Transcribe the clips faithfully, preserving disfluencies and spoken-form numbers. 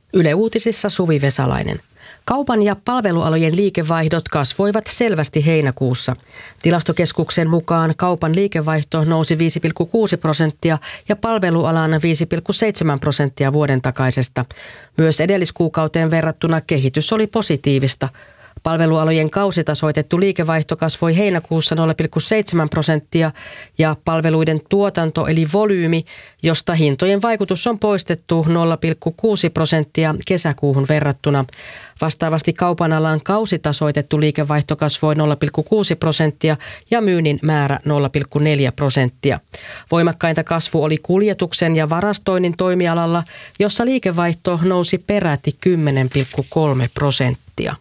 Yle Uutisissa Suvi Vesalainen. Kaupan ja palvelualojen liikevaihdot kasvoivat selvästi heinäkuussa. Tilastokeskuksen mukaan kaupan liikevaihto nousi viisi pilkku kuusi prosenttia ja palvelualan viisi pilkku seitsemän prosenttia vuoden takaisesta. Myös edelliskuukauteen verrattuna kehitys oli positiivista. Palvelualojen kausitasoitettu liikevaihto kasvoi heinäkuussa nolla pilkku seitsemän prosenttia ja palveluiden tuotanto eli volyymi, josta hintojen vaikutus on poistettu nolla pilkku kuusi prosenttia kesäkuuhun verrattuna. Vastaavasti kaupan alan kausitasoitettu liikevaihto kasvoi nolla pilkku kuusi prosenttia ja myynnin määrä nolla pilkku neljä prosenttia. Voimakkainta kasvu oli kuljetuksen ja varastoinnin toimialalla, jossa liikevaihto nousi peräti kymmenen pilkku kolme prosenttia.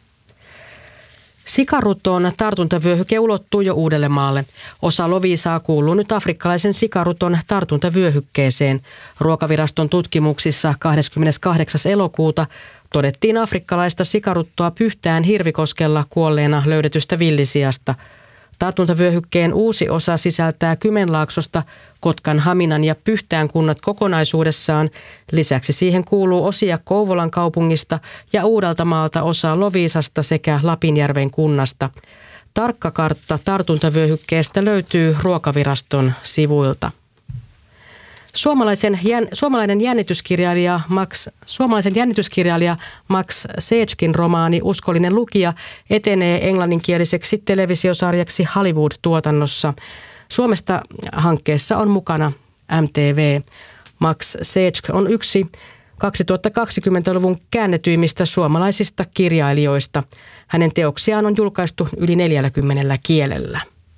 Sikaruton tartuntavyöhyke ulottuu jo Uudellemaalle. Osa Loviisaa kuuluu nyt afrikkalaisen sikaruton tartuntavyöhykkeeseen. Ruokaviraston tutkimuksissa kahdeskymmeneskahdeksas elokuuta todettiin afrikkalaista sikaruttoa Pyhtään Hirvikoskella kuolleena löydetystä villisiasta. Tartuntavyöhykkeen uusi osa sisältää Kymenlaaksosta, Kotkan, Haminan ja Pyhtään kunnat kokonaisuudessaan. Lisäksi siihen kuuluu osia Kouvolan kaupungista ja Uudeltamaalta osa Loviisasta sekä Lapinjärven kunnasta. Tarkka kartta tartuntavyöhykkeestä löytyy Ruokaviraston sivuilta. Suomalaisen, jän, suomalainen jännityskirjailija Max, suomalaisen jännityskirjailija Max Sechkin romaani Uskollinen lukija etenee englanninkieliseksi televisiosarjaksi Hollywood-tuotannossa. Suomesta hankkeessa on mukana M T V. Max Sech on yksi kaksituhattakaksikymmentäluvun käännetyimmistä suomalaisista kirjailijoista. Hänen teoksiaan on julkaistu yli neljälläkymmenellä kielellä.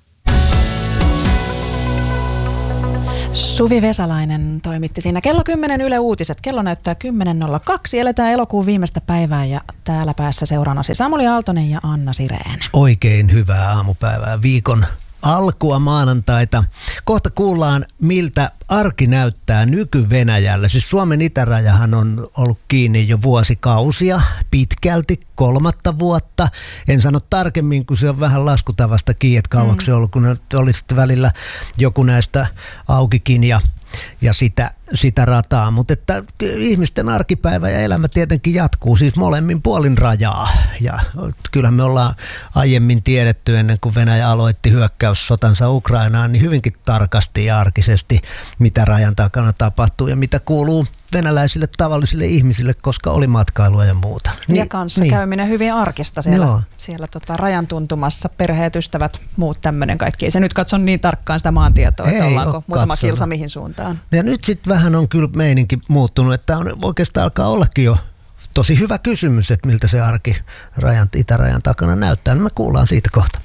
Suvi Vesalainen toimitti siinä. Kello kymmenen Yle Uutiset. Kello näyttää kymmenen nolla kaksi. Eletään elokuun viimeistä päivää ja täällä päässä seurannasi Samuli Aaltonen ja Anna Sireen. Oikein hyvää aamupäivää, viikon alkua maanantaita. Kohta kuullaan, miltä arki näyttää nyky-Venäjällä. Siis Suomen itärajahan on ollut kiinni jo vuosikausia, pitkälti kolmatta vuotta. En sano tarkemmin, kun se on vähän laskutavasta kiinni, että kauaksi mm. ollut, kun oli sitten välillä joku näistä aukikin ja ja sitä, sitä rataa, mutta että ihmisten arkipäivä ja elämä tietenkin jatkuu siis molemmin puolin rajaa ja kyllähän me ollaan aiemmin tiedetty ennen kuin Venäjä aloitti hyökkäyssotansa Ukrainaan, niin hyvinkin tarkasti ja arkisesti mitä rajan takana tapahtuu ja mitä kuuluu venäläisille tavallisille ihmisille, koska oli matkailua ja muuta. Niin, ja kanssa niin. Käyminen hyvin arkista siellä, Joo. siellä tota rajan tuntumassa, perheet, ystävät, muut tämmöinen kaikki. Ei se nyt katso niin tarkkaan sitä maantietoa, että ollaanko muutama katsonut. Kilsa mihin suuntaan. Ja nyt sitten vähän on kyllä meininki muuttunut, että on oikeastaan alkaa ollakin jo tosi hyvä kysymys, että miltä se arki rajan, itärajan takana näyttää. Me kuullaan siitä kohta.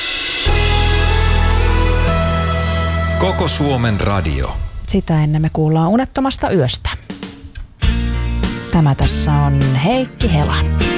Koko Suomen radio. Sitä ennen me kuullaan Unettomasta yöstä. Tämä tässä on Heikki Hela.